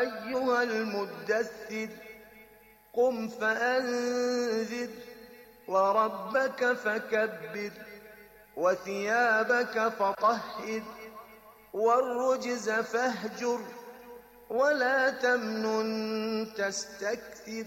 أيها المدثر قم فأنذر وربك فكبر وثيابك فطهر والرجز فاهجر ولا تمنن تستكثر